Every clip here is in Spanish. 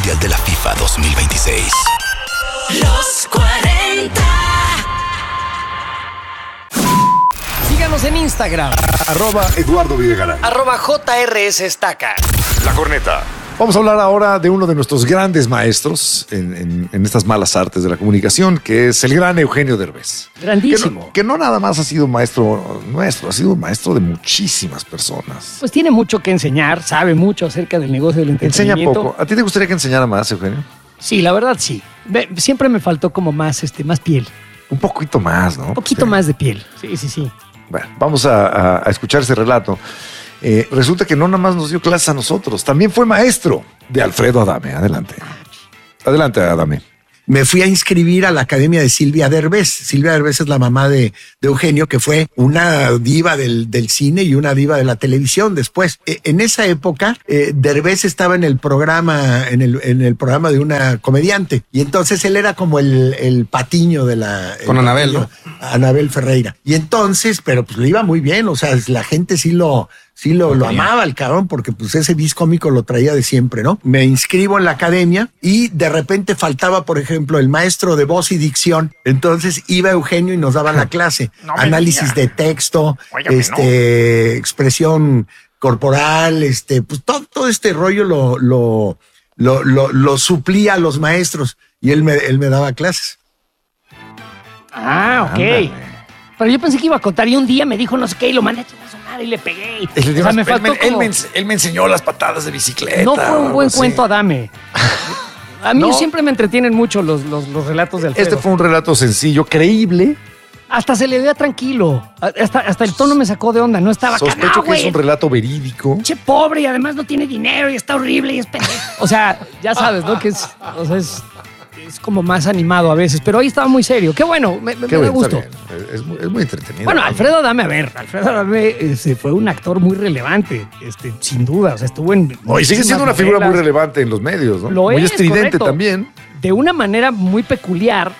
Mundial de la FIFA 2026. Los 40. Síganos en Instagram. @Eduardo Videgaray. @JRS Estaca. La Corneta. Vamos a hablar ahora de uno de nuestros grandes maestros en estas malas artes de la comunicación, que es el gran Eugenio Derbez. Grandísimo. Que no nada más ha sido maestro nuestro, ha sido maestro de muchísimas personas. Pues tiene mucho que enseñar, sabe mucho acerca del negocio del Enseña entretenimiento. poco. ¿A ti te gustaría que enseñara más, Eugenio? Sí, la verdad sí. Siempre me faltó como más piel. Un poquito más, ¿no? Un poquito más de piel. Sí. Bueno, vamos a escuchar ese relato. Resulta que no nada más nos dio clases a nosotros, también fue maestro de Alfredo Adame. Adelante. Adelante, Adame. Me fui a inscribir a la academia de Silvia Derbez. Silvia Derbez es la mamá de Eugenio, que fue una diva del cine y una diva de la televisión después. En esa época, Derbez estaba en el programa, en el programa de una comediante. Y entonces él era como el patiño de la... Con Anabel, ¿no? Anabel Ferreira. Y entonces, pero pues le iba muy bien. O sea, la gente sí lo amaba el cabrón, porque pues ese vis cómico lo traía de siempre, ¿no? Me inscribo en la academia y de repente faltaba, por ejemplo, el maestro de voz y dicción. Entonces iba Eugenio y nos daba la clase. Análisis de texto, expresión corporal, pues todo este rollo lo suplía a los maestros y él me daba clases. Ah, ok. Ándale. Pero yo pensé que iba a contar y un día me dijo no sé qué y lo mandé a chingar a su madre y le pegué. O sea, me faltó como... él me enseñó las patadas de bicicleta. No fue un buen cuento, Adame. A mí No. siempre me entretienen mucho los relatos de Alfredo. Este fue un relato sencillo, creíble. Hasta se le veía tranquilo. Hasta el tono me sacó de onda. No estaba acá, Sospecho no, que es güey. un relato verídico. Che, pobre y además no tiene dinero y está horrible y es pendejo. O sea, ya sabes, ¿no? Que es como más animado a veces. Pero ahí estaba muy serio. Qué bueno, me Qué da bueno, gusto. está bien. Es muy entretenido. Bueno, Alfredo Adame, Alfredo Adame fue un actor muy relevante, sin duda. O sea, estuvo en... No, y sigue siendo una muchísimas figura muy novelas. relevante en los medios, ¿no? Lo Muy es, estridente correcto. también. De una manera muy peculiar,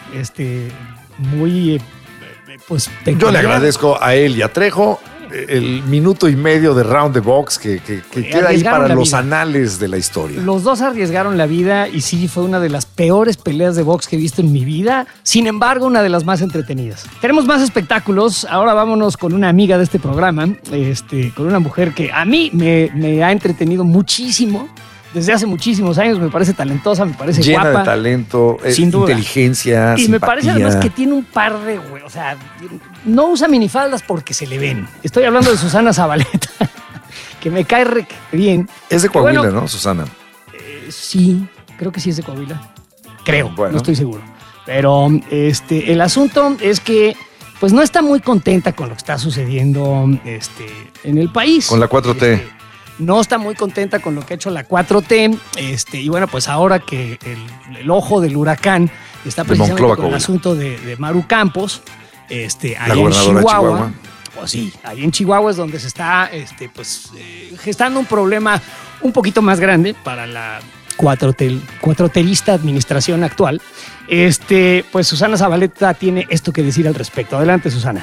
muy... pues Yo peculiar. le agradezco a él y a Trejo el minuto y medio de Round the Box que queda ahí Arriesgaron para la los vida. anales de la historia. Los dos arriesgaron la vida y sí, fue una de las peores peleas de box que he visto en mi vida. Sin embargo, una de las más entretenidas. Tenemos más espectáculos. Ahora vámonos con una amiga de este programa, con una mujer que a mí me ha entretenido muchísimo. Desde hace muchísimos años me parece talentosa, me parece Llena guapa. de talento, Sin duda. inteligencia, Y me parece simpatía. además que tiene un par de, güey, o sea, no usa minifaldas porque se le ven. Estoy hablando de Susana Zabaleta, que me cae re bien. Es de Coahuila, Bueno, ¿no, Susana? Sí, creo que sí es de Coahuila. Creo, Bueno. no estoy seguro. Pero el asunto es que pues no está muy contenta con lo que está sucediendo en el país. Con la 4T. No está muy contenta con lo que ha hecho la 4T. Y bueno, pues ahora que el ojo del huracán está De precisamente Monclova, con el Coahuila. asunto de Maru Campos, allá en gobernadora de Chihuahua. Chihuahua. Pues sí, ahí en Chihuahua es donde se está gestando un problema un poquito más grande para la cuatroterista administración actual. Pues Susana Zabaleta tiene esto que decir al respecto. Adelante, Susana.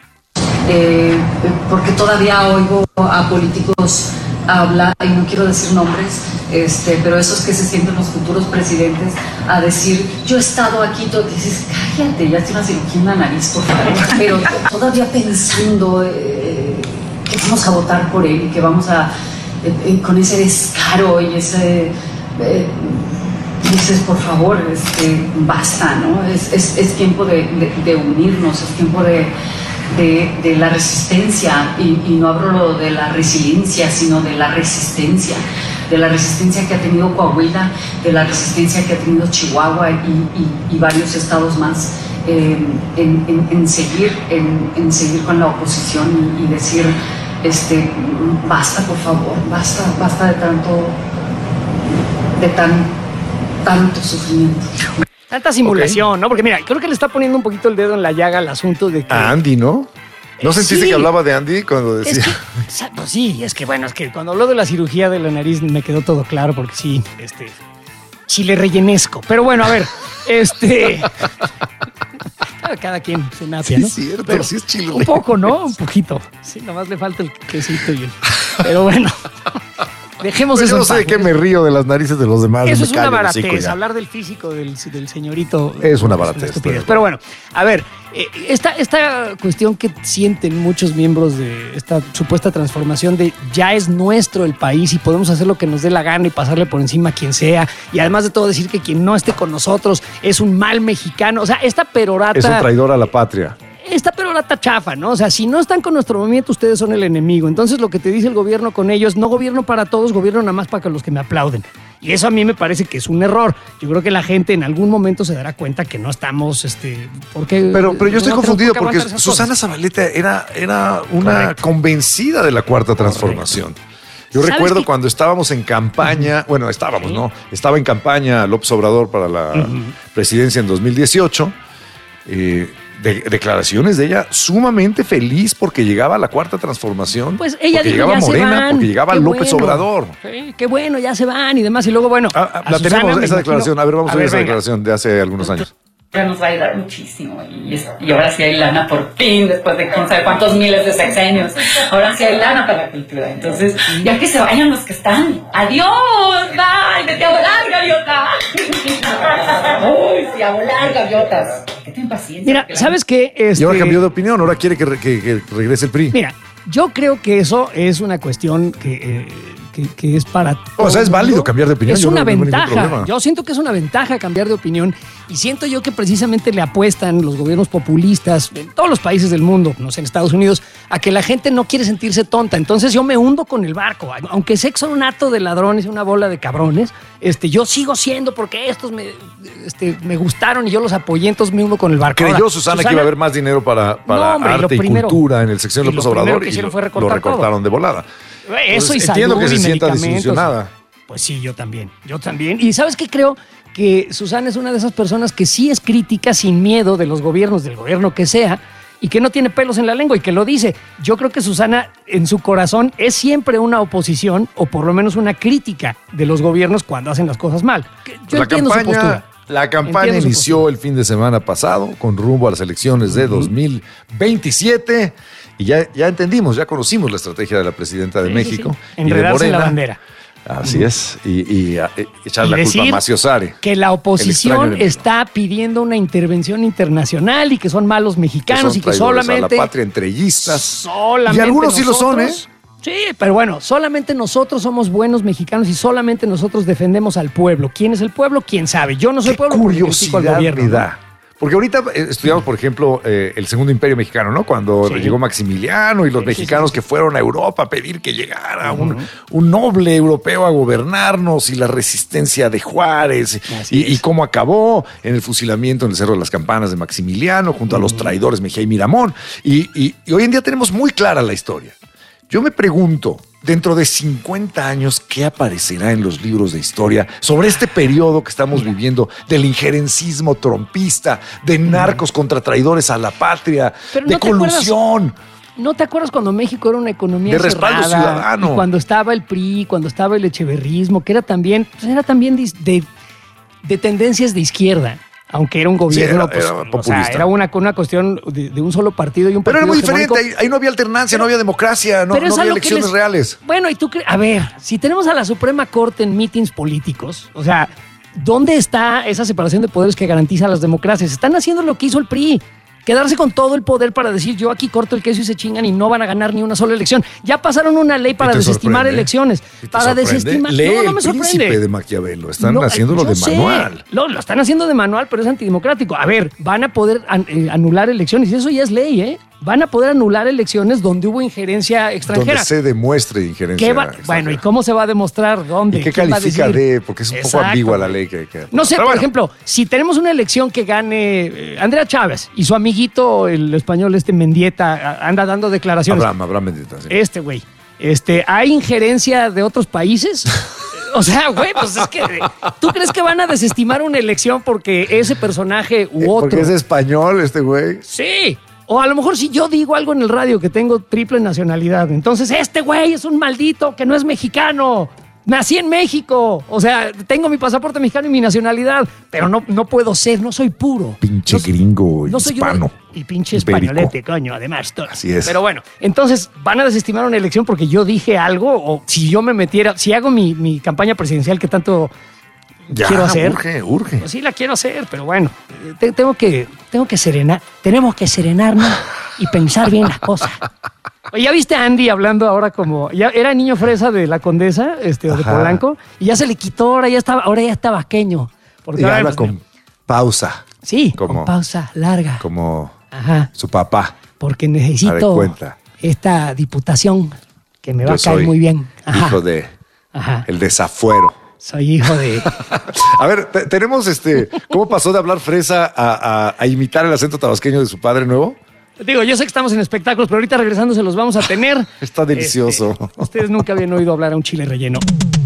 Porque todavía oigo a políticos hablar, y no quiero decir nombres, pero esos que se sienten los futuros presidentes a decir, yo he estado aquí, todo, dices, cállate, ya tienes una cirugía en la nariz, por favor, pero todavía pensando que vamos a votar por él y que vamos a, con ese descaro y ese... dices, por favor, basta, ¿no? Es tiempo de unirnos, es tiempo de la resistencia, y no hablo de la resiliencia, sino de la resistencia que ha tenido Coahuila, de la resistencia que ha tenido Chihuahua y varios estados más, en seguir con la oposición y decir, basta, por favor, basta de tanto sufrimiento. Tanta simulación, ¿no? Porque mira, creo que le está poniendo un poquito el dedo en la llaga al asunto de que... A Andy, ¿no? ¿No sentiste sí. que hablaba de Andy cuando decía? Es que, pues sí, es que bueno, es que cuando habló de la cirugía de la nariz me quedó todo claro porque sí, chile rellenesco. Pero bueno, a ver, cada quien se napia, Sí, ¿no? es cierto, Pero sí es chile un poco, ¿no? Un poquito. Sí, nomás le falta el quesito y el... Pero bueno. Dejemos Pues eso. yo no en sé de paz. qué me río de las narices de los demás. Eso me es una callo el hocico baratez. ya. Hablar del físico del señorito. Es una baratez, estupidez. pero- Pero bueno, a ver, esta cuestión que sienten muchos miembros de esta supuesta transformación de ya es nuestro el país y podemos hacer lo que nos dé la gana y pasarle por encima a quien sea. Y además de todo decir que quien no esté con nosotros es un mal mexicano. O sea, esta perorata... Es un traidor a la patria. Esta perorata chafa, ¿no? O sea, si no están con nuestro movimiento, ustedes son el enemigo. Entonces lo que te dice el gobierno con ellos, no gobierno para todos, gobierno nada más para los que me aplauden. Y eso a mí me parece que es un error. Yo creo que la gente en algún momento se dará cuenta que no estamos, porque... Pero yo estoy no confundido tenemos por qué porque aguantar esas Susana cosas. Zabaleta era una convencida de la Cuarta Transformación. Yo ¿Sabes recuerdo qué? cuando estábamos en campaña, bueno, estábamos, ¿no? Estaba en campaña López Obrador para la presidencia en 2018. Declaraciones de ella sumamente feliz porque llegaba la Cuarta Transformación. Pues ella porque dijo, llegaba ya se Morena, van. porque llegaba Qué López bueno. Obrador. Sí, qué bueno, ya se van y demás. Y luego, bueno... La a Susana, tenemos, me esa imagino- declaración. A ver, vamos a ver esa venga. declaración de hace algunos años. Ya nos va a ayudar muchísimo y ahora sí hay lana por fin, después de quién sabe cuántos miles de sexenios, ahora sí hay lana para la cultura. Entonces, ya que se vayan los que están, adiós, bye, vete a volar, gaviota. Uy, sí, a volar, gaviotas. Que ten paciencia. Mira, ¿sabes qué? Y ahora cambió de opinión, ahora quiere que regrese el PRI. Mira, yo creo que eso es una cuestión que es para... O sea, es todo válido mundo. cambiar de opinión. Es yo una no tengo ningún ventaja. problema. Yo siento que es una ventaja cambiar de opinión y siento yo que precisamente le apuestan los gobiernos populistas en todos los países del mundo, no sé, en Estados Unidos, a que la gente no quiere sentirse tonta. Entonces yo me hundo con el barco. Aunque sé que son un hato de ladrones y una bola de cabrones, yo sigo siendo porque estos me gustaron y yo los apoyé, entonces me hundo con el barco. Creyó Ahora, Susana que iba a haber más dinero para No, hombre, y lo arte y primero- cultura en el sección y López lo primero Obrador que y hicieron fue lo recortar recortaron todo. de volada. Eso y Entonces, entiendo salud que y se sienta medicamentos. desilusionada. Pues sí, yo también. Y ¿sabes qué? Creo que Susana es una de esas personas que sí es crítica sin miedo de los gobiernos, del gobierno que sea, y que no tiene pelos en la lengua y que lo dice. Yo creo que Susana en su corazón es siempre una oposición o por lo menos una crítica de los gobiernos cuando hacen las cosas mal. Yo entiendo su postura. La campaña Entiendo su inició postura. el fin de semana pasado con rumbo a las elecciones de 2027 y ya entendimos, ya conocimos la estrategia de la presidenta de Sí, México sí, sí. y de Enredarse en la Morena. bandera. Así es, y echar Y la culpa a decir Macio Sare. que la el oposición extraño enemigo. está pidiendo una intervención internacional y que son malos Que mexicanos son y que traidores solamente... a la patria, entreguistas. Solamente Y algunos sí lo son, ¿eh? nosotros- Sí, pero bueno, solamente nosotros somos buenos mexicanos y solamente nosotros defendemos al pueblo. ¿Quién es el pueblo? ¿Quién sabe? Yo no soy Qué pueblo porque critico al curiosidad gobierno. me ¿no? da. Porque ahorita estudiamos, por ejemplo, el Segundo Imperio Mexicano, ¿no? Cuando Sí. llegó Maximiliano y los Sí, mexicanos sí. que fueron a Europa a pedir que llegara un noble europeo a gobernarnos y la resistencia de Juárez Así y es. cómo acabó en el fusilamiento en el Cerro de las Campanas de Maximiliano junto a los traidores Mejía y Miramón. Y hoy en día tenemos muy clara la historia. Yo me pregunto, dentro de 50 años, ¿qué aparecerá en los libros de historia sobre este periodo que estamos viviendo del injerencismo trompista, de narcos contra traidores a la patria, Pero de ¿no te acuerdas? colusión? ¿No te acuerdas cuando México era una economía De respaldo cerrada? ciudadano. Y cuando estaba el PRI, cuando estaba el echeverrismo, que era también de tendencias de izquierda. Aunque era un gobierno, Sí, era pues, populista. era una cuestión de un solo partido y un Pero partido era muy hegemónico. diferente, ahí no había alternancia, no había democracia, no Pero es a había lo que elecciones les- reales. Bueno, y tú crees, a ver, si tenemos a la Suprema Corte en mítines políticos, o sea, ¿dónde está esa separación de poderes que garantiza las democracias? Están haciendo lo que hizo el PRI. Quedarse con todo el poder para decir yo aquí corto el queso y se chingan y no van a ganar ni una sola elección. Ya pasaron una ley para ¿Y te desestimar sorprende? elecciones. ¿Y te Para sorprende? desestimar. Lee No, no me El Príncipe sorprende. de Maquiavelo, están No, haciéndolo yo de sé. manual. Lo están haciendo de manual, pero es antidemocrático. A ver, van a poder anular elecciones y eso ya es ley, ¿eh? Van a poder anular elecciones donde hubo injerencia extranjera. Donde se demuestre injerencia. ¿Qué va- extranjera. bueno, ¿y cómo se va a demostrar? ¿Dónde? ¿Y qué ¿Quién va a califica decir? de? Porque es un poco Exacto, ambigua la güey. ley que No sé, Pero por bueno, ejemplo, si tenemos una elección que gane Andrea Chávez y su amiguito, el español Mendieta, anda dando declaraciones. Abraham Mendieta, sí. Este güey, ¿hay injerencia de otros países? O sea, güey, pues es que ¿tú crees que van a desestimar una elección porque ese personaje u otro? Porque es español este güey. Sí. O a lo mejor si yo digo algo en el radio que tengo triple nacionalidad, entonces este güey es un maldito que no es mexicano. Nací en México. O sea, tengo mi pasaporte mexicano y mi nacionalidad, pero no puedo ser, no soy puro. Pinche No- gringo, no soy hispano. y pinche Ibérico. españolete, coño, además. Todo. Así es. Pero bueno, entonces van a desestimar una elección porque yo dije algo, o si yo me metiera, si hago mi campaña presidencial que tanto Ya, quiero hacer. urge. Pues sí la quiero hacer, pero bueno, tengo que tenemos que serenarnos y pensar bien las cosas. Oye, ¿ya viste a Andy hablando ahora como, ya era niño fresa de la Condesa, o de Ajá. Polanco, y ya se le quitó, ahora ya está vasqueño. Porque Y ahora, habla pues, con pausa, sí, como- con pausa larga. como Ajá, su papá. porque A de necesito cuenta. esta diputación que me va Yo a caer soy muy bien. Ajá, hijo de ajá. el desafuero. Soy hijo de... A ver, tenemos ¿cómo pasó de hablar fresa a imitar el acento tabasqueño de su padre nuevo? Digo, yo sé que estamos en espectáculos, pero ahorita regresando se los vamos a tener. Está delicioso. Ustedes nunca habían oído hablar a un chile relleno.